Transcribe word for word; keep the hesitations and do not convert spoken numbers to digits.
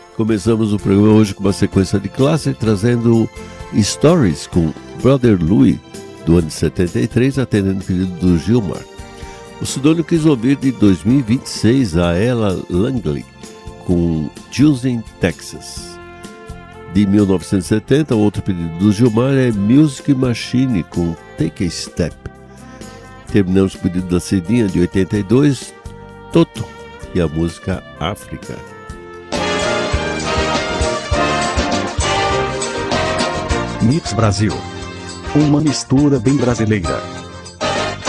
Começamos o programa hoje com uma sequência de clássicos, trazendo Stories com Brother Louie, do ano de setenta e três, atendendo o pedido do Gilmar. O Sidônio quis ouvir de dois mil e vinte e seis a Ella Langley, com Choosing Texas. De mil novecentos e setenta, outro pedido do Gilmar é Music Machine, com Take a Step. Terminamos o pedido da Cidinha, de oitenta e dois, Toto, e a música África. Mix Brasil. Uma mistura bem brasileira.